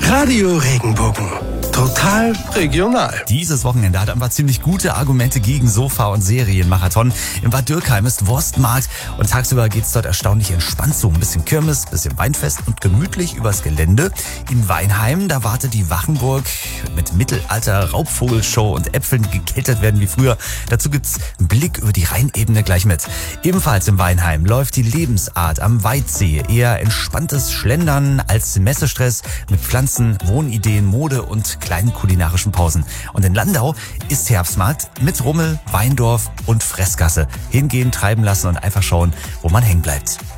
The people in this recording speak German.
Radio Regenbogen. Total regional. Dieses Wochenende hat einfach ziemlich gute Argumente gegen Sofa- und Serienmarathon. In Bad Dürkheim ist Wurstmarkt und tagsüber geht's dort erstaunlich entspannt zu. Ein bisschen Kirmes, bisschen Weinfest und gemütlich übers Gelände. In Weinheim, da wartet die Wachenburg mit Mittelalter, Raubvogelshow und Äpfeln, die gekeltert werden wie früher. Dazu gibt's einen Blick über die Rheinebene gleich mit. Ebenfalls in Weinheim läuft die Lebensart am Weitsee. Eher entspanntes Schlendern als Messestress mit Pflanzen, Wohnideen, Mode und kleinen kulinarischen Pausen. Und in Landau ist Herbstmarkt mit Rummel, Weindorf und Fressgasse. Hingehen, treiben lassen und einfach schauen, wo man hängen bleibt.